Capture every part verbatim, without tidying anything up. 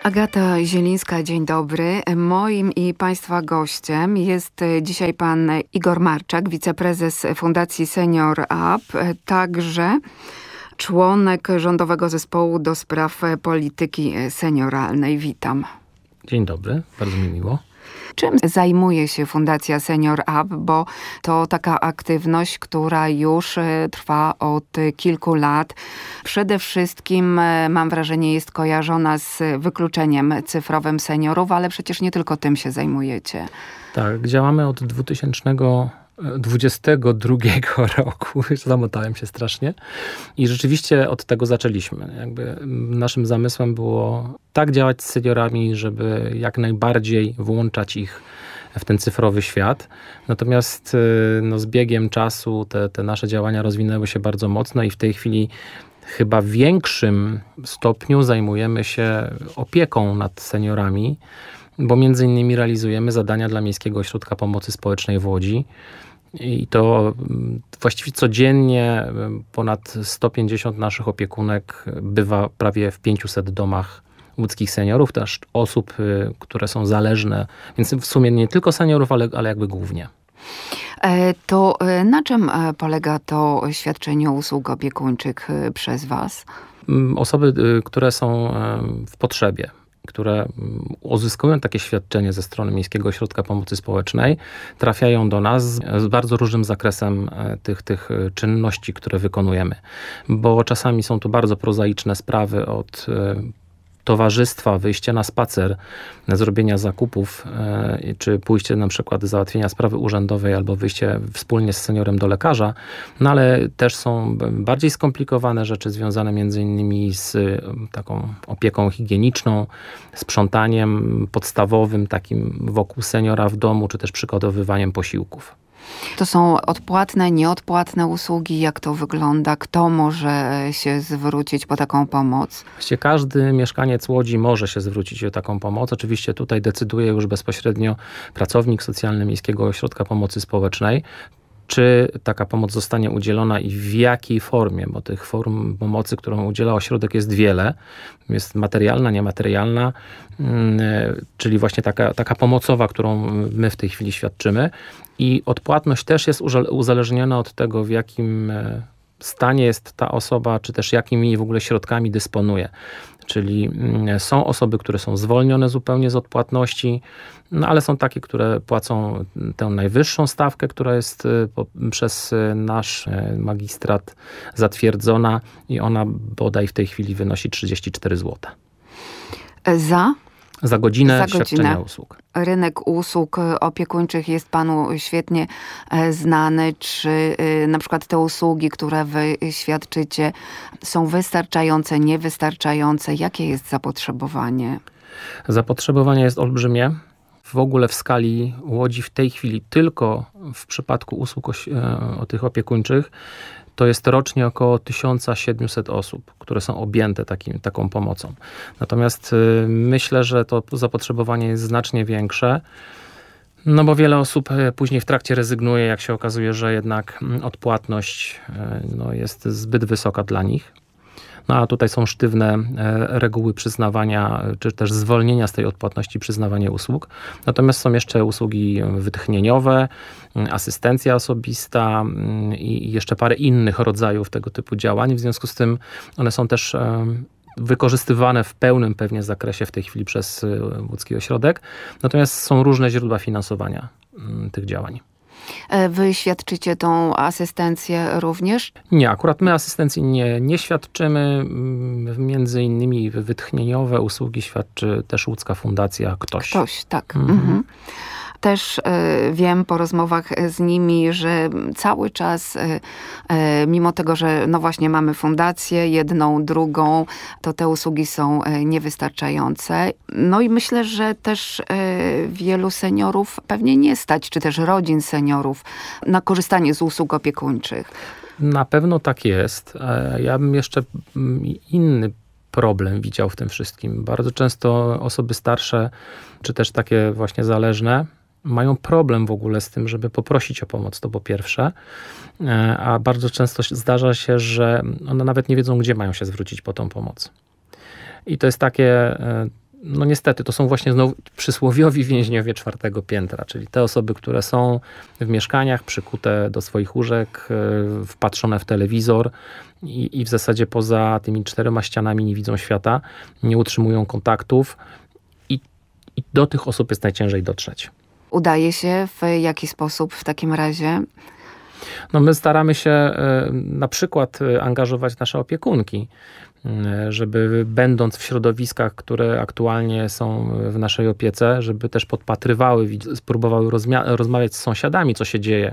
Agata Zielińska, dzień dobry. Moim i Państwa gościem jest dzisiaj pan Igor Marczak, wiceprezes Fundacji Senior Up, także członek rządowego zespołu do spraw polityki senioralnej. Witam. Dzień dobry, bardzo mi miło. Czym zajmuje się Fundacja Senior Up? Bo to taka aktywność, która już trwa od kilku lat. Przede wszystkim, mam wrażenie, jest kojarzona z wykluczeniem cyfrowym seniorów, ale przecież nie tylko tym się zajmujecie. Tak, działamy od dwa tysiące dwudziestego drugiego roku. Zamotałem się strasznie. I rzeczywiście od tego zaczęliśmy. Jakby naszym zamysłem było tak działać z seniorami, żeby jak najbardziej włączać ich w ten cyfrowy świat. Natomiast no, z biegiem czasu te, te nasze działania rozwinęły się bardzo mocno i w tej chwili chyba w większym stopniu zajmujemy się opieką nad seniorami, bo między innymi realizujemy zadania dla Miejskiego Ośrodka Pomocy Społecznej w Łodzi. I to właściwie codziennie ponad sto pięćdziesiąt naszych opiekunek bywa prawie w pięciuset domach łódzkich seniorów, też osób, które są zależne. Więc w sumie nie tylko seniorów, ale, ale jakby głównie. To na czym polega to świadczenie usług opiekuńczych przez Was? Osoby, które są w potrzebie, które uzyskują takie świadczenie ze strony Miejskiego Ośrodka Pomocy Społecznej, trafiają do nas z bardzo różnym zakresem tych, tych czynności, które wykonujemy. Bo czasami są to bardzo prozaiczne sprawy od towarzystwa, wyjście na spacer, zrobienia zakupów, czy pójście na przykład do załatwienia sprawy urzędowej albo wyjście wspólnie z seniorem do lekarza, no ale też są bardziej skomplikowane rzeczy związane między innymi z taką opieką higieniczną, sprzątaniem podstawowym takim wokół seniora w domu, czy też przygotowywaniem posiłków. To są odpłatne, nieodpłatne usługi? Jak to wygląda? Kto może się zwrócić po taką pomoc? Właściwie każdy mieszkaniec Łodzi może się zwrócić o taką pomoc. Oczywiście tutaj decyduje już bezpośrednio pracownik socjalny Miejskiego Ośrodka Pomocy Społecznej, czy taka pomoc zostanie udzielona i w jakiej formie, bo tych form pomocy, którą udziela ośrodek, jest wiele. Jest materialna, niematerialna, czyli właśnie taka, taka pomocowa, którą my w tej chwili świadczymy. I odpłatność też jest uzależniona od tego, w jakim stanie jest ta osoba, czy też jakimi w ogóle środkami dysponuje. Czyli są osoby, które są zwolnione zupełnie z odpłatności, no ale są takie, które płacą tę najwyższą stawkę, która jest przez nasz magistrat zatwierdzona i ona bodaj w tej chwili wynosi trzydzieści cztery złote. Za? Za godzinę, Za godzinę świadczenia usług. Rynek usług opiekuńczych jest panu świetnie znany. Czy na przykład te usługi, które wy świadczycie, są wystarczające, niewystarczające? Jakie jest zapotrzebowanie? Zapotrzebowanie jest olbrzymie. W ogóle w skali Łodzi w tej chwili tylko w przypadku usług o tych opiekuńczych to jest rocznie około tysiąc siedemset osób, które są objęte takim, taką pomocą. Natomiast y, myślę, że to zapotrzebowanie jest znacznie większe, no bo wiele osób później w trakcie rezygnuje, jak się okazuje, że jednak odpłatność y, no, jest zbyt wysoka dla nich. No a tutaj są sztywne reguły przyznawania, czy też zwolnienia z tej odpłatności przyznawania usług. Natomiast są jeszcze usługi wytchnieniowe, asystencja osobista i jeszcze parę innych rodzajów tego typu działań. W związku z tym one są też wykorzystywane w pełnym pewnie zakresie w tej chwili przez łódzki ośrodek. Natomiast są różne źródła finansowania tych działań. Wy świadczycie tą asystencję również? Nie, akurat my asystencji nie, nie świadczymy. Między innymi wytchnieniowe usługi świadczy też łódzka fundacja Ktoś. Ktoś, tak. Mhm. Mhm. Też y, wiem po rozmowach z nimi, że cały czas, y, y, mimo tego, że no właśnie mamy fundację, jedną, drugą, to te usługi są y, niewystarczające. No i myślę, że też y, wielu seniorów pewnie nie stać, czy też rodzin seniorów na korzystanie z usług opiekuńczych. Na pewno tak jest. Ja bym jeszcze inny problem widział w tym wszystkim. Bardzo często osoby starsze, czy też takie właśnie zależne, mają problem w ogóle z tym, żeby poprosić o pomoc, to po pierwsze, a bardzo często zdarza się, że one nawet nie wiedzą, gdzie mają się zwrócić po tą pomoc. I to jest takie no niestety, to są właśnie znowu przysłowiowi więźniowie czwartego piętra, czyli te osoby, które są w mieszkaniach, przykute do swoich łóżek, wpatrzone w telewizor i, i w zasadzie poza tymi czterema ścianami nie widzą świata, nie utrzymują kontaktów i, i do tych osób jest najciężej dotrzeć. Udaje się w jaki sposób w takim razie? No my staramy się na przykład angażować nasze opiekunki, żeby będąc w środowiskach, które aktualnie są w naszej opiece, żeby też podpatrywały, spróbowały rozmia- rozmawiać z sąsiadami, co się dzieje.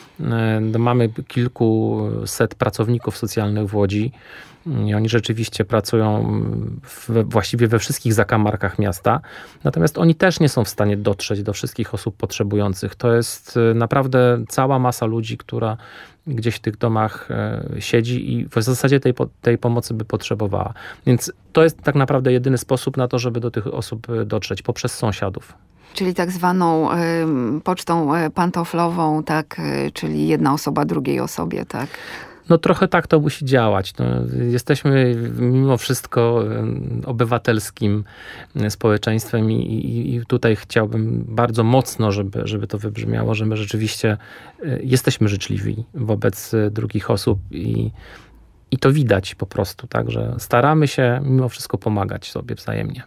Mamy kilkuset pracowników socjalnych w Łodzi i oni rzeczywiście pracują we, właściwie we wszystkich zakamarkach miasta, natomiast oni też nie są w stanie dotrzeć do wszystkich osób potrzebujących. To jest naprawdę cała masa ludzi, która gdzieś w tych domach siedzi i w zasadzie tej, tej pomocy by potrzebowała. Więc to jest tak naprawdę jedyny sposób na to, żeby do tych osób dotrzeć, poprzez sąsiadów. Czyli tak zwaną y, pocztą pantoflową, tak, y, czyli jedna osoba drugiej osobie, tak? No trochę tak to musi działać. No, jesteśmy mimo wszystko obywatelskim społeczeństwem i, i, i tutaj chciałbym bardzo mocno, żeby, żeby to wybrzmiało, że my rzeczywiście jesteśmy życzliwi wobec drugich osób i, i to widać po prostu, tak, że staramy się mimo wszystko pomagać sobie wzajemnie.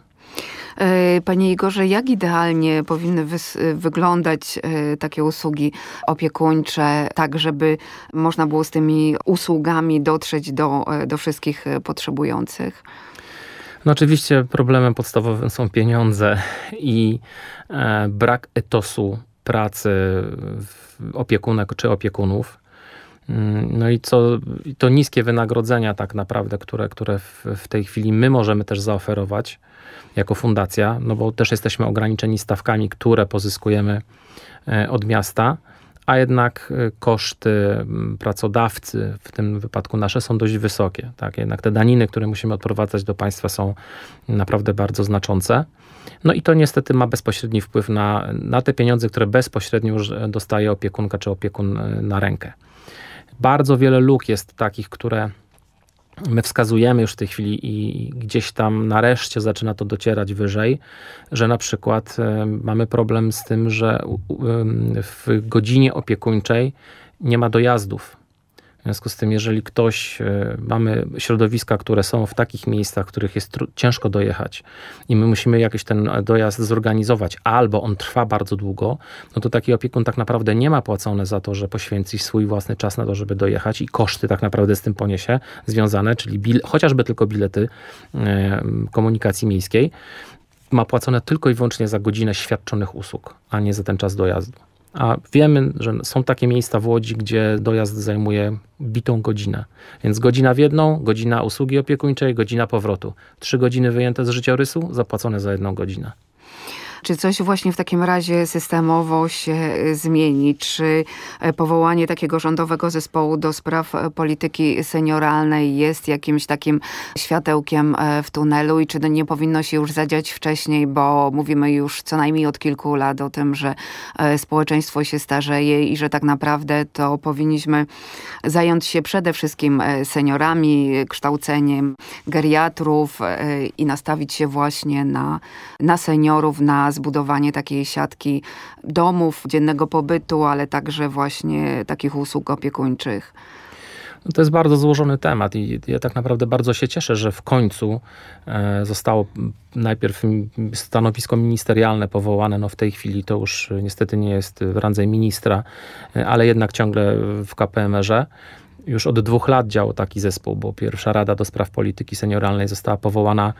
Panie Igorze, jak idealnie powinny wys- wyglądać takie usługi opiekuńcze, tak żeby można było z tymi usługami dotrzeć do, do wszystkich potrzebujących? No oczywiście problemem podstawowym są pieniądze i e, brak etosu pracy opiekunek czy opiekunów. No i co, to niskie wynagrodzenia tak naprawdę, które, które w, w tej chwili my możemy też zaoferować jako fundacja, no bo też jesteśmy ograniczeni stawkami, które pozyskujemy od miasta, a jednak koszty pracodawcy, w tym wypadku nasze, są dość wysokie. Tak? Jednak te daniny, które musimy odprowadzać do państwa, są naprawdę bardzo znaczące. No i to niestety ma bezpośredni wpływ na, na te pieniądze, które bezpośrednio już dostaje opiekunka czy opiekun na rękę. Bardzo wiele luk jest takich, które my wskazujemy już w tej chwili i gdzieś tam nareszcie zaczyna to docierać wyżej, że na przykład mamy problem z tym, że w godzinie opiekuńczej nie ma dojazdów. W związku z tym, jeżeli ktoś, mamy środowiska, które są w takich miejscach, w których jest tru- ciężko dojechać i my musimy jakiś ten dojazd zorganizować, albo on trwa bardzo długo, no to taki opiekun tak naprawdę nie ma płacone za to, że poświęci swój własny czas na to, żeby dojechać i koszty tak naprawdę z tym poniesie związane, czyli bil- chociażby tylko bilety e, komunikacji miejskiej, ma płacone tylko i wyłącznie za godzinę świadczonych usług, a nie za ten czas dojazdu. A wiemy, że są takie miejsca w Łodzi, gdzie dojazd zajmuje bitą godzinę. Więc godzina w jedną, godzina usługi opiekuńczej, godzina powrotu. Trzy godziny wyjęte z życiorysu, zapłacone za jedną godzinę. Czy coś właśnie w takim razie systemowo się zmieni? Czy powołanie takiego rządowego zespołu do spraw polityki senioralnej jest jakimś takim światełkiem w tunelu i czy to nie powinno się już zadziać wcześniej, bo mówimy już co najmniej od kilku lat o tym, że społeczeństwo się starzeje i że tak naprawdę to powinniśmy zająć się przede wszystkim seniorami, kształceniem geriatrów i nastawić się właśnie na, na seniorów, na zbudowanie takiej siatki domów dziennego pobytu, ale także właśnie takich usług opiekuńczych. No to jest bardzo złożony temat i ja tak naprawdę bardzo się cieszę, że w końcu zostało najpierw stanowisko ministerialne powołane. No w tej chwili to już niestety nie jest w randze ministra, ale jednak ciągle w K P M R-ze. Już od dwóch lat działał taki zespół, bo pierwsza Rada do Spraw Polityki Senioralnej została powołana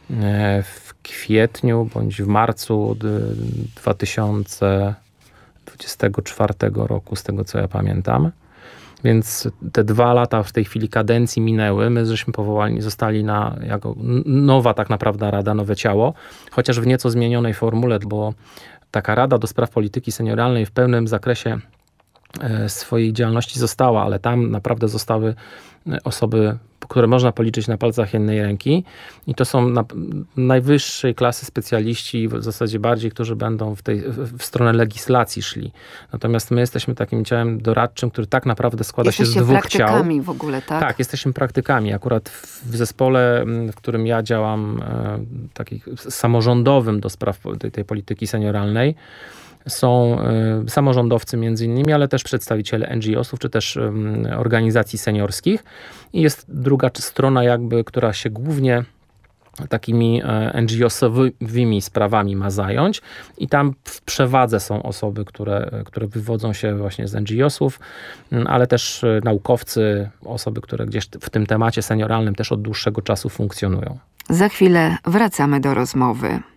w kwietniu bądź w marcu dwa tysiące dwudziestego czwartego roku, z tego co ja pamiętam. Więc te dwa lata w tej chwili kadencji minęły. My żeśmy powołani, zostali na jako nowa tak naprawdę rada, nowe ciało, chociaż w nieco zmienionej formule, bo taka Rada do Spraw Polityki Senioralnej w pełnym zakresie swojej działalności została, ale tam naprawdę zostały osoby które można policzyć na palcach jednej ręki i to są na, najwyższej klasy specjaliści, w zasadzie bardziej, którzy będą w, tej, w stronę legislacji szli. Natomiast my jesteśmy takim ciałem doradczym, który tak naprawdę składa Jesteście się z dwóch ciał. Jesteście praktykami w ogóle, tak? Tak, jesteśmy praktykami. Akurat w zespole, w którym ja działam, takim samorządowym do spraw tej, tej polityki senioralnej, są y, samorządowcy między innymi, ale też przedstawiciele N G O sów, czy też y, organizacji seniorskich. I jest druga strona jakby, która się głównie takimi N G O sowymi sprawami ma zająć i tam w przewadze są osoby, które, które wywodzą się właśnie z N G O sów, ale też naukowcy, osoby, które gdzieś w tym temacie senioralnym też od dłuższego czasu funkcjonują. Za chwilę wracamy do rozmowy.